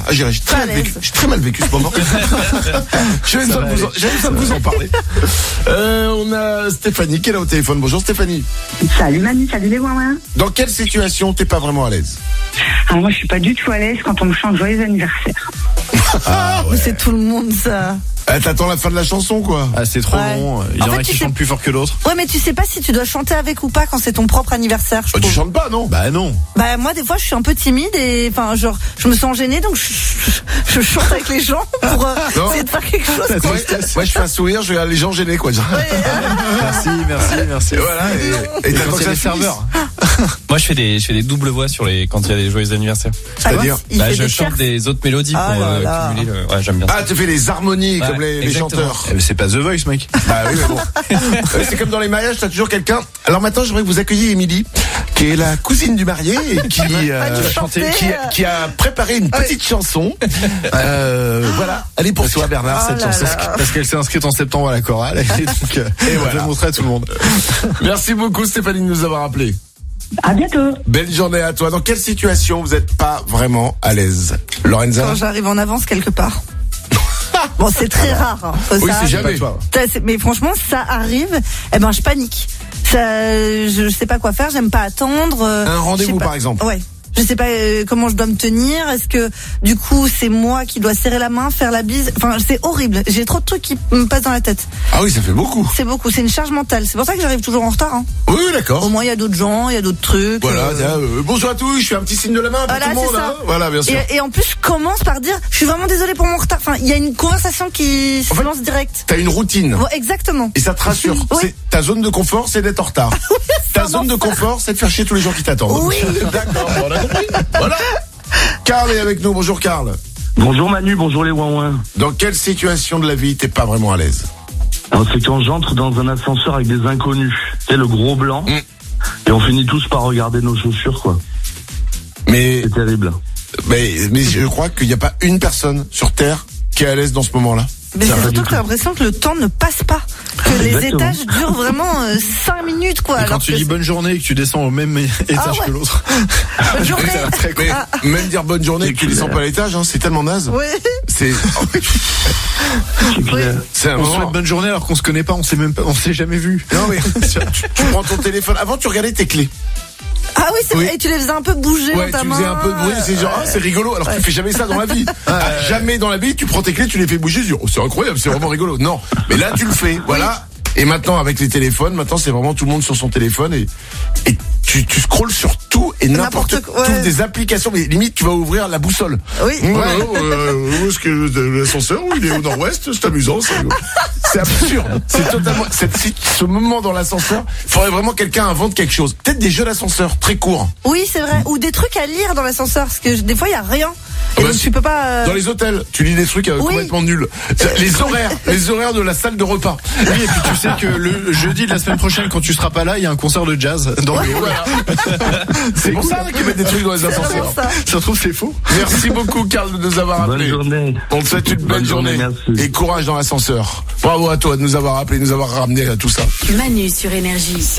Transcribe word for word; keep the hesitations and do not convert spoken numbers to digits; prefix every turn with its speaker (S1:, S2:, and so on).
S1: Ah, j'ai j'ai très mal vécu. J'ai très mal vécu ce moment. J'avais besoin de vous en, j'avais besoin de vous en parler. Euh, on a Stéphanie qui est là au téléphone. Bonjour Stéphanie.
S2: Salut Manu, salut les Wouin.
S1: Dans quelle situation t'es pas vraiment à l'aise?
S2: Alors moi je suis pas du tout à l'aise quand on me chante joyeux anniversaire.
S3: Ah, ouais. C'est tout le monde ça.
S1: Ah, t'attends la fin de la chanson quoi.
S4: Ah, c'est trop
S3: Ouais.
S4: long. Il y en,
S3: En
S4: a
S3: fait,
S4: qui
S3: tu
S4: chantent
S3: sais-
S4: plus fort que d'autres.
S3: Ouais, mais tu sais pas si tu dois chanter avec ou pas quand c'est ton propre anniversaire. Je
S1: Oh, tu
S3: trouve.
S1: chantes pas, non?
S4: Bah non.
S3: Bah moi des fois je suis un peu timide et enfin genre je me sens gênée donc je, je, je chante avec les gens pour euh,
S1: Non.
S3: essayer de faire quelque chose. quoi.
S1: Ouais, moi je fais un sourire, je regarde les gens gênés quoi.
S3: Ouais,
S4: Merci, merci, merci.
S1: Et voilà. Et, et
S4: Et
S1: t'attends
S4: quand
S1: que
S4: il y a
S1: ça
S4: des
S1: finisse.
S4: serveurs.
S5: Moi, je fais des, je fais des doubles voix sur les, quand il y a des joyeux anniversaires.
S1: C'est-à-dire
S3: il
S5: Bah,
S3: fait
S5: je
S3: des
S5: chante
S3: tierces.
S5: des autres mélodies
S3: Ah
S5: pour
S3: là
S5: euh,
S3: là.
S5: cumuler le, ouais, j'aime bien ça.
S1: Ah, tu fais les harmonies
S5: Ouais,
S1: comme les, les
S5: exactement.
S1: chanteurs.
S4: Eh, mais c'est pas The Voice, mec.
S1: Bah oui, mais bon. Ouais, c'est comme dans les mariages, t'as toujours quelqu'un. Alors maintenant, j'aimerais que vous accueilliez Émilie, qui est la cousine du marié et qui, euh,
S3: tu veux chanter,
S1: qui,
S3: euh.
S1: qui a préparé une petite chanson. Euh, voilà, elle est pour toi, Bernard,
S3: Oh
S1: cette
S3: là
S1: chanson.
S3: là.
S4: Parce qu'elle s'est inscrite en septembre à la chorale. Et donc, euh, elle
S1: voilà.
S4: va montrer à tout le monde.
S1: Merci beaucoup, Stéphanie, de nous avoir appelé.
S2: À bientôt.
S1: Belle journée à toi. Dans quelle situation vous n'êtes pas vraiment à l'aise, Lorenza?
S3: Quand j'arrive en avance quelque part. Bon, c'est très rare. Hein. Ça
S1: Oui, c'est
S3: arrive.
S1: jamais.
S4: toi.
S3: Ça, c'est- Mais franchement, ça arrive. Eh ben, je panique. Ça, je sais pas quoi faire. J'aime pas attendre. euh,
S1: Un rendez-vous,
S3: je sais pas-
S1: par exemple.
S3: Ouais. Je sais pas euh, comment je dois me tenir. Est-ce que du coup c'est moi qui dois serrer la main, faire la bise? Enfin, c'est horrible. J'ai trop de trucs qui me passent dans la tête.
S1: Ah oui, ça fait beaucoup.
S3: C'est beaucoup. C'est une charge mentale. C'est pour ça que j'arrive toujours en retard. Hein.
S1: Oui,
S3: Au
S1: d'accord.
S3: moins, il y a d'autres gens, il y a d'autres trucs.
S1: Voilà,
S3: euh,
S1: tiens, euh, bonjour à tous, je fais un petit signe de la main pour
S3: Voilà,
S1: tout le monde.
S3: c'est ça.
S1: Hein. Voilà, bien sûr.
S3: Et, et en plus, je commence par dire, je suis vraiment désolée pour mon retard. Enfin, il y a une conversation qui se
S1: En fait,
S3: lance direct.
S1: T'as une routine.
S3: Bon, exactement.
S1: Et ça te rassure.
S3: Oui.
S1: C'est, ta zone de confort, c'est d'être en retard. Ta
S3: un
S1: zone de
S3: enfer.
S1: confort, c'est de faire chier tous les gens qui t'attendent.
S3: Oui.
S1: D'accord, on a compris. Voilà. Karl est avec nous. Bonjour Karl.
S6: Bonjour Manu, bonjour les ouin-ouin.
S1: Dans quelle situation de la vie t'es pas vraiment à l'aise?
S6: Alors c'est quand j'entre dans un ascenseur avec des inconnus, c'est le gros blanc,
S1: Mm.
S6: et on finit tous par regarder nos chaussures quoi.
S1: Mais,
S6: C'est terrible.
S1: mais, mais je crois qu'il n'y a pas une personne sur Terre qui est à l'aise dans ce moment-là.
S3: Mais
S6: Ça
S3: c'est
S6: va
S3: surtout
S6: du
S3: que j'ai l'impression que le temps ne passe pas. Que les
S6: Exactement.
S3: étages durent vraiment cinq minutes, quoi.
S4: Et quand
S3: alors
S4: tu
S3: que
S4: dis
S3: c'est-
S4: bonne journée et que tu descends au même étage
S3: ouais.
S4: que l'autre.
S3: Bonne journée.
S4: Ça va très
S1: Mais
S3: Ah.
S1: même dire bonne journée et que tu descends pas à l'étage, hein, c'est tellement naze.
S3: Oui.
S1: C'est,
S6: C'est clair.
S1: c'est un
S4: On se
S1: moment.
S4: souhaite bonne journée alors qu'on se connaît pas, on s'est même pas, on s'est jamais vu.
S1: Non mais tu, tu prends ton téléphone. Avant tu regardais tes clés.
S3: Ah oui, c'est
S1: Oui.
S3: vrai. Et tu les faisais un peu bouger
S1: Ouais,
S3: dans ta
S1: tu
S3: main.
S1: faisais un peu de bruit. C'est genre ah, c'est rigolo. Alors que tu fais jamais ça dans la vie. Jamais dans la vie tu prends tes clés, tu les fais bouger. Tu dis, oh, c'est incroyable, c'est vraiment rigolo. Non, mais là tu le fais. Voilà. Et maintenant avec les téléphones, maintenant c'est vraiment tout le monde sur son téléphone et et tu tu scrolles sur tout et n'importe
S3: N'importe quoi,
S1: toutes
S3: ouais.
S1: des applications. Mais limite tu vas ouvrir la boussole.
S3: Oui.
S1: Ouais, euh, où est-ce que l'ascenseur, il est au nord-ouest, c'est amusant, c'est rigolo. C'est absurde. C'est totalement, cette, ce moment dans l'ascenseur, il faudrait vraiment que quelqu'un invente quelque chose. Peut-être des jeux d'ascenseur très courts.
S3: Oui, c'est vrai. Ou des trucs à lire dans l'ascenseur, parce que des fois il y a rien. Et
S1: Ah bah
S3: donc
S1: si.
S3: tu peux pas. euh,
S1: Dans les hôtels, tu lis des trucs euh,
S3: Oui.
S1: complètement nuls. C'est- Les horaires, les horaires de la salle de repas.
S4: Oui, et puis tu sais que le jeudi de la semaine prochaine, quand tu seras pas là, il y a un concert de jazz dans le
S1: Et voilà. C'est pour ça qu'ils mettent des trucs dans les
S3: c'est vraiment
S1: ascenseurs.
S3: ça.
S4: Ça se trouve, c'est faux.
S1: Merci beaucoup, Karl, de nous avoir
S6: Bonne
S1: appelés.
S6: journée.
S1: On te souhaite une belle
S6: Bonne
S1: journée.
S6: journée, merci.
S1: Et courage dans l'ascenseur. Bravo à toi de nous avoir appelés, de nous avoir ramené à tout ça.
S7: Manu sur Énergie.